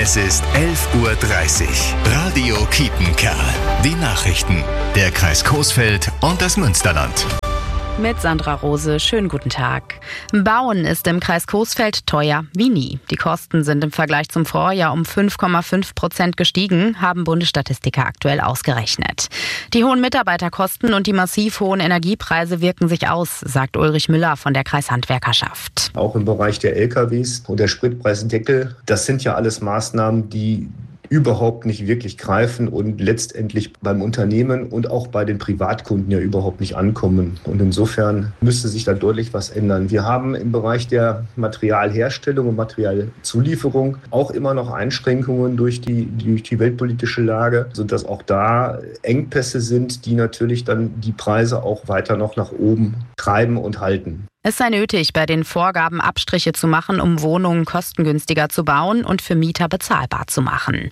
Es ist 11:30 Uhr. Radio Kiepenkerl. Die Nachrichten. Der Kreis Coesfeld und das Münsterland. Mit Sandra Rose, schönen guten Tag. Bauen ist im Kreis Coesfeld teuer wie nie. Die Kosten sind im Vergleich zum Vorjahr um 5,5% gestiegen, haben Bundesstatistiker aktuell ausgerechnet. Die hohen Mitarbeiterkosten und die massiv hohen Energiepreise wirken sich aus, sagt Ulrich Müller von der Kreishandwerkerschaft. Auch im Bereich der LKWs und der Spritpreisdeckel, das sind ja alles Maßnahmen, die überhaupt nicht wirklich greifen und letztendlich beim Unternehmen und auch bei den Privatkunden ja überhaupt nicht ankommen. Und insofern müsste sich da deutlich was ändern. Wir haben im Bereich der Materialherstellung und Materialzulieferung auch immer noch Einschränkungen durch die weltpolitische Lage, sodass auch da Engpässe sind, die natürlich dann die Preise auch weiter noch nach oben treiben und halten. Es sei nötig, bei den Vorgaben Abstriche zu machen, um Wohnungen kostengünstiger zu bauen und für Mieter bezahlbar zu machen.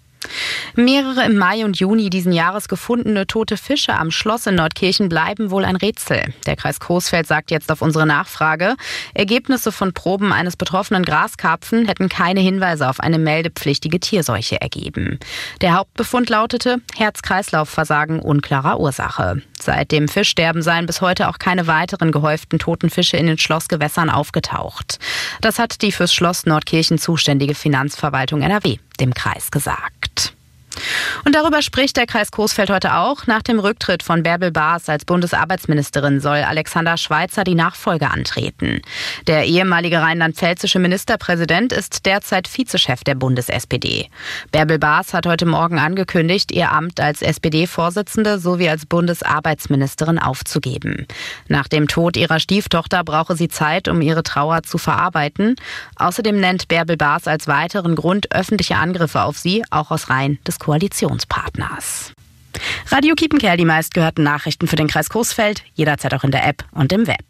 Mehrere im Mai und Juni diesen Jahres gefundene tote Fische am Schloss in Nordkirchen bleiben wohl ein Rätsel. Der Kreis Coesfeld sagt jetzt auf unsere Nachfrage, Ergebnisse von Proben eines betroffenen Graskarpfen hätten keine Hinweise auf eine meldepflichtige Tierseuche ergeben. Der Hauptbefund lautete Herz-Kreislauf-Versagen unklarer Ursache. Seit dem Fischsterben seien bis heute auch keine weiteren gehäuften toten Fische in den Schlossgewässern aufgetaucht. Das hat die fürs Schloss Nordkirchen zuständige Finanzverwaltung NRW dem Kreis gesagt. Und darüber spricht der Kreis Coesfeld heute auch. Nach dem Rücktritt von Bärbel Baas als Bundesarbeitsministerin soll Alexander Schweitzer die Nachfolge antreten. Der ehemalige rheinland-pfälzische Ministerpräsident ist derzeit Vizechef der Bundes-SPD. Bärbel Baas hat heute Morgen angekündigt, ihr Amt als SPD-Vorsitzende sowie als Bundesarbeitsministerin aufzugeben. Nach dem Tod ihrer Stieftochter brauche sie Zeit, um ihre Trauer zu verarbeiten. Außerdem nennt Bärbel Baas als weiteren Grund öffentliche Angriffe auf sie, auch aus Reihen des Koalitionspartners. Radio Kiepenkerl, die meistgehörten Nachrichten für den Kreis Coesfeld, jederzeit auch in der App und im Web.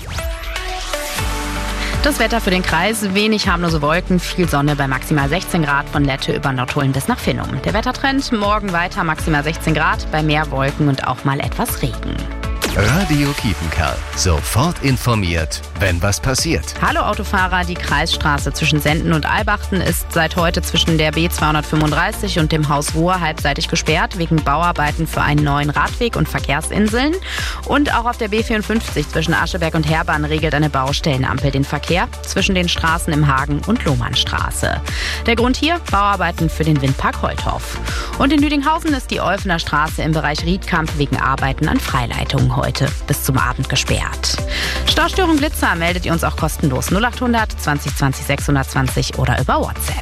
Das Wetter für den Kreis, wenig harmlose Wolken, viel Sonne bei maximal 16 Grad von Lette über Nottuln bis nach Finnum. Der Wettertrend, morgen weiter maximal 16 Grad, bei mehr Wolken und auch mal etwas Regen. Radio Kiepenkerl. Sofort informiert, wenn was passiert. Hallo Autofahrer, die Kreisstraße zwischen Senden und Albachten ist seit heute zwischen der B235 und dem Haus Ruhr halbseitig gesperrt, wegen Bauarbeiten für einen neuen Radweg und Verkehrsinseln. Und auch auf der B54 zwischen Ascheberg und Herbarn regelt eine Baustellenampel den Verkehr zwischen den Straßen im Hagen und Lohmannstraße. Der Grund hier, Bauarbeiten für den Windpark Holthoff. Und in Lüdinghausen ist die Olfener Straße im Bereich Riedkamp wegen Arbeiten an Freileitungen heute bis zum Abend gesperrt. Staustörung Blitzer meldet ihr uns auch kostenlos 0800 20 20 620 oder über WhatsApp.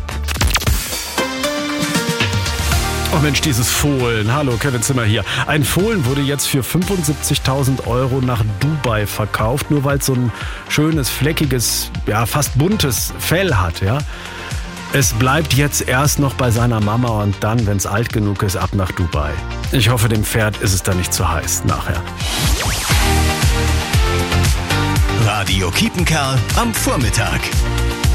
Oh Mensch, dieses Fohlen. Hallo, Kevin Zimmer hier. Ein Fohlen wurde jetzt für 75.000 € nach Dubai verkauft, nur weil es so ein schönes, fleckiges, ja fast buntes Fell hat, ja. Es bleibt jetzt erst noch bei seiner Mama und dann, wenn es alt genug ist, ab nach Dubai. Ich hoffe, dem Pferd ist es dann nicht zu heiß nachher. Radio Kiepenkerl am Vormittag.